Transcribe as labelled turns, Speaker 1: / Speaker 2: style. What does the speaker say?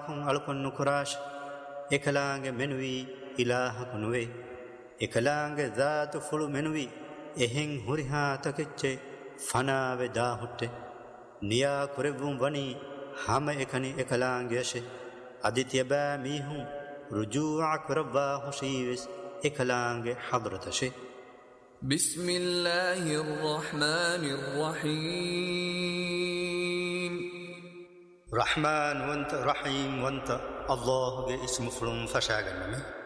Speaker 1: වාහුන් අලුකොන්නු කුරාශ එකලාංගේ මෙනුවී ඉලාහකුනුවේ එකලාංගේ ධාතු ෆුළු මෙනුවී එහෙන් හුරිහාතකෙච්චේ ෆනාවෙ දාහුට්ටේ නියා කුරෙවුම් වනී හම එකනි එකලාංගේශේ අදිතිය බෑ මීහුන් රුජූඅ කරවා හුෂීවිස් එකලාංගේ හදරතශේ
Speaker 2: بسم الله الرحمن الرحيم
Speaker 1: رحمن وانت رحيم وانت الله اسم فلم فشاغنمي